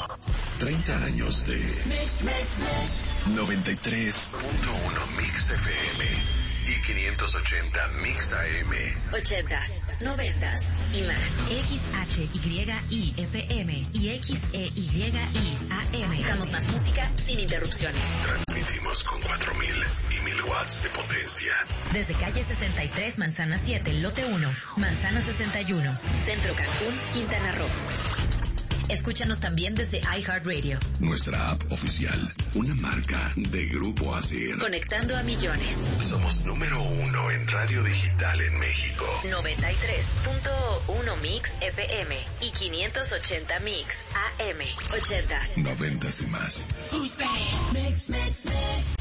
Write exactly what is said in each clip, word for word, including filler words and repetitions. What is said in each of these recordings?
treinta años de noventa y tres punto uno Mix F M y quinientos ochenta Mix A M. Ochentas, noventas y más. X H Y I F M y X E Y I A M. Damos más música sin interrupciones. Transmitimos con cuatro mil y mil watts de potencia. Desde calle sesenta y tres, Manzana siete, lote uno, Manzana sesenta y uno. Centro Cancún, Quintana Roo. Escúchanos también desde iHeartRadio. Nuestra app oficial, una marca de Grupo Asir. Conectando a millones. Somos número uno en radio digital en México. noventa y tres punto uno Mix F M y quinientos ochenta Mix A M. Ochentas. Noventas y más. Mix, mix, mix.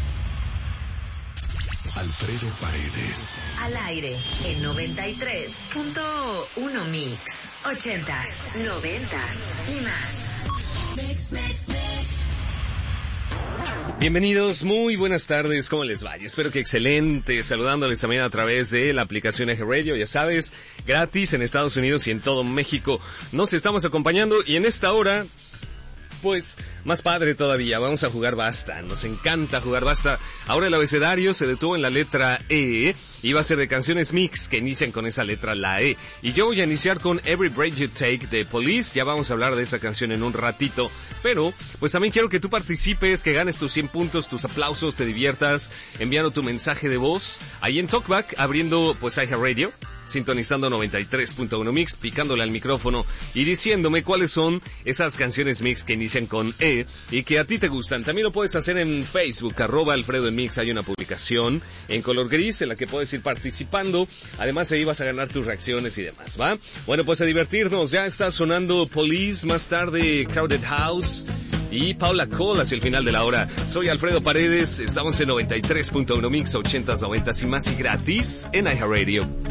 Alfredo Paredes. Al aire en noventa y tres punto uno Mix. Ochentas, noventas y más. Mix, mix, mix. Bienvenidos, muy buenas tardes, ¿cómo les va? Yo espero que excelente, saludándoles también a través de la aplicación iHeartRadio, ya sabes, gratis en Estados Unidos y en todo México. Nos estamos acompañando y en esta hora, pues, más padre todavía, vamos a jugar basta, nos encanta jugar basta. Ahora el abecedario se detuvo en la letra E, y va a ser de canciones mix que inician con esa letra, la E. Y yo voy a iniciar con Every Breath You Take de Police, ya vamos a hablar de esa canción en un ratito, pero pues también quiero que tú participes, que ganes tus cien puntos, tus aplausos, te diviertas, enviando tu mensaje de voz, ahí en Talkback, abriendo pues iHeartRadio, sintonizando noventa y tres punto uno Mix, picándole al micrófono y diciéndome cuáles son esas canciones mix que inician con E y que a ti te gustan. También lo puedes hacer en Facebook, arroba Alfredo en Mix, hay una publicación en color gris en la que puedes ir participando, además ahí vas a ganar tus reacciones y demás, ¿va? Bueno, pues a divertirnos, ya está sonando Police, más tarde Crowded House y Paula Cole hacia el final de la hora. Soy Alfredo Paredes, estamos en noventa y tres punto uno Mix, ochentas, noventas y más y gratis en iHeartRadio.